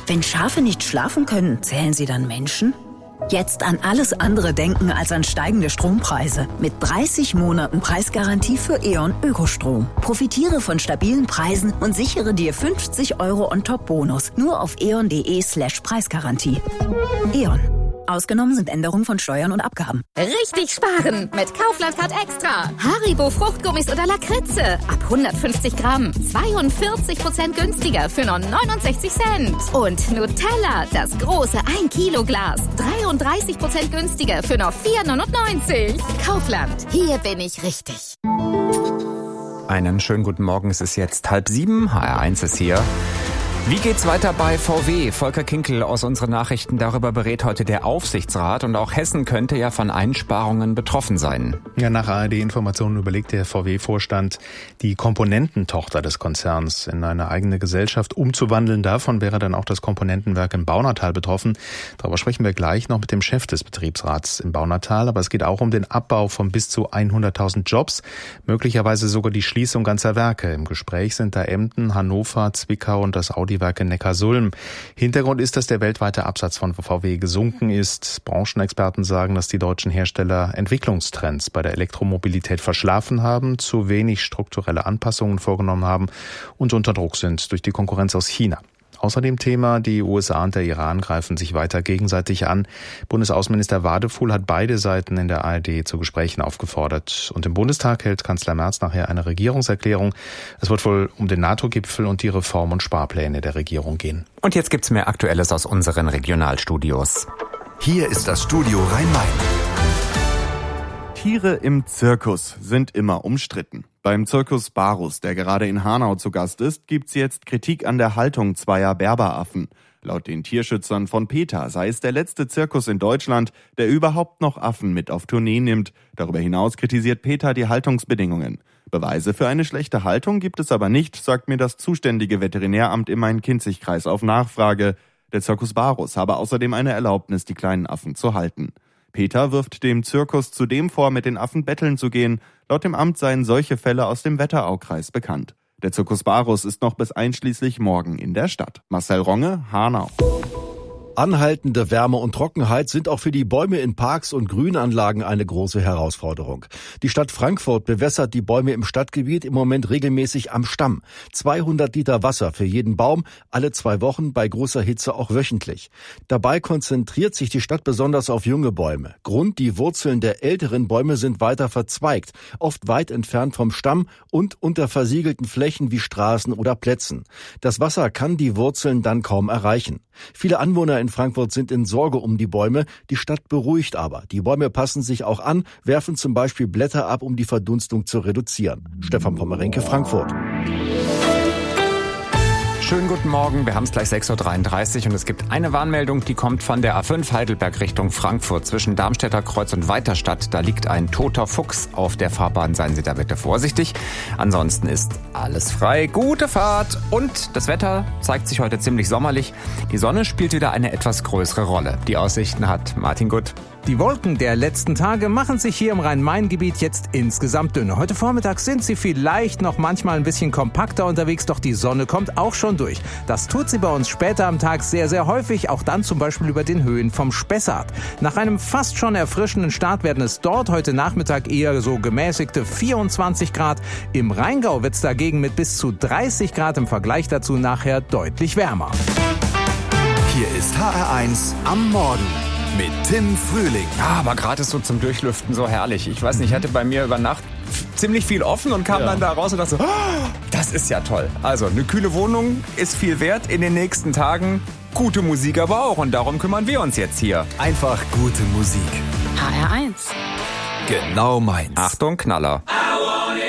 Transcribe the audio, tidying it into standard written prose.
Wenn Schafe nicht schlafen können, zählen sie dann Menschen? Jetzt an alles andere denken als an steigende Strompreise. Mit 30 Monaten Preisgarantie für E.ON Ökostrom. Profitiere von stabilen Preisen und sichere dir 50 € on-top-Bonus. Nur auf eon.de/Preisgarantie. E.ON. Ausgenommen sind Änderungen von Steuern und Abgaben. Richtig sparen mit Kaufland Card Extra. Haribo Fruchtgummis oder Lakritze. Ab 150 Gramm. 42% günstiger für nur 69 Cent. Und Nutella, das große 1 Kilo Glas. 33% günstiger für nur 4,99. Kaufland, hier bin ich richtig. Einen schönen guten Morgen, es ist jetzt 6:30, HR1 ist hier. Wie geht's weiter bei VW? Volker Kinkel aus unseren Nachrichten, darüber berät heute der Aufsichtsrat und auch Hessen könnte ja von Einsparungen betroffen sein. Ja, nach ARD-Informationen überlegt der VW-Vorstand, die Komponententochter des Konzerns in eine eigene Gesellschaft umzuwandeln. Davon wäre dann auch das Komponentenwerk in Baunatal betroffen. Darüber sprechen wir gleich noch mit dem Chef des Betriebsrats in Baunatal. Aber es geht auch um den Abbau von bis zu 100.000 Jobs, möglicherweise sogar die Schließung ganzer Werke. Im Gespräch sind da Emden, Hannover, Zwickau und das Audi-Werk in Neckarsulm. Hintergrund ist, dass der weltweite Absatz von VW gesunken ist. Branchenexperten sagen, dass die deutschen Hersteller Entwicklungstrends bei der Elektromobilität verschlafen haben, zu wenig strukturelle Anpassungen vorgenommen haben und unter Druck sind durch die Konkurrenz aus China. Außerdem Thema, die USA und der Iran greifen sich weiter gegenseitig an. Bundesaußenminister Wadefuhl hat beide Seiten in der ARD zu Gesprächen aufgefordert. Und im Bundestag hält Kanzler Merz nachher eine Regierungserklärung. Es wird wohl um den NATO-Gipfel und die Reform- und Sparpläne der Regierung gehen. Und jetzt gibt's mehr Aktuelles aus unseren Regionalstudios. Hier ist das Studio Rhein-Main. Tiere im Zirkus sind immer umstritten. Beim Zirkus Barus, der gerade in Hanau zu Gast ist, gibt's jetzt Kritik an der Haltung zweier Berberaffen. Laut den Tierschützern von PETA sei es der letzte Zirkus in Deutschland, der überhaupt noch Affen mit auf Tournee nimmt. Darüber hinaus kritisiert PETA die Haltungsbedingungen. Beweise für eine schlechte Haltung gibt es aber nicht, sagt mir das zuständige Veterinäramt im Main-Kinzig-Kreis auf Nachfrage. Der Zirkus Barus habe außerdem eine Erlaubnis, die kleinen Affen zu halten. PETA wirft dem Zirkus zudem vor, mit den Affen betteln zu gehen. Laut dem Amt seien solche Fälle aus dem Wetteraukreis bekannt. Der Zirkus Barus ist noch bis einschließlich morgen in der Stadt. Marcel Ronge, Hanau. Anhaltende Wärme und Trockenheit sind auch für die Bäume in Parks und Grünanlagen eine große Herausforderung. Die Stadt Frankfurt bewässert die Bäume im Stadtgebiet im Moment regelmäßig am Stamm. 200 Liter Wasser für jeden Baum, alle 2 Wochen, bei großer Hitze auch wöchentlich. Dabei konzentriert sich die Stadt besonders auf junge Bäume. Grund, die Wurzeln der älteren Bäume sind weiter verzweigt, oft weit entfernt vom Stamm und unter versiegelten Flächen wie Straßen oder Plätzen. Das Wasser kann die Wurzeln dann kaum erreichen. Viele Anwohner in Frankfurt sind in Sorge um die Bäume. Die Stadt beruhigt aber. Die Bäume passen sich auch an, werfen zum Beispiel Blätter ab, um die Verdunstung zu reduzieren. Stefan Pommerenke, Frankfurt. Schönen guten Morgen, wir haben es gleich 6:33 Uhr und es gibt eine Warnmeldung, die kommt von der A5 Heidelberg Richtung Frankfurt zwischen Darmstädter Kreuz und Weiterstadt. Da liegt ein toter Fuchs auf der Fahrbahn, seien Sie da bitte vorsichtig. Ansonsten ist alles frei, gute Fahrt und das Wetter zeigt sich heute ziemlich sommerlich. Die Sonne spielt wieder eine etwas größere Rolle. Die Aussichten hat Martin Gutt. Die Wolken der letzten Tage machen sich hier im Rhein-Main-Gebiet jetzt insgesamt dünner. Heute Vormittag sind sie vielleicht noch manchmal ein bisschen kompakter unterwegs, doch die Sonne kommt auch schon durch. Das tut sie bei uns später am Tag sehr, sehr häufig, auch dann zum Beispiel über den Höhen vom Spessart. Nach einem fast schon erfrischenden Start werden es dort heute Nachmittag eher so gemäßigte 24 Grad. Im Rheingau wird es dagegen mit bis zu 30 Grad im Vergleich dazu nachher deutlich wärmer. Hier ist HR1 am Morgen mit Tim Frühling. Ja, aber gerade ist so zum Durchlüften so herrlich. Ich weiß nicht, ich hatte bei mir über Nacht ziemlich viel offen und kam dann da raus und dachte so, oh, das ist ja toll. Also eine kühle Wohnung ist viel wert in den nächsten Tagen. Gute Musik aber auch und darum kümmern wir uns jetzt hier. Einfach gute Musik. HR1. Genau meins. Achtung, Knaller.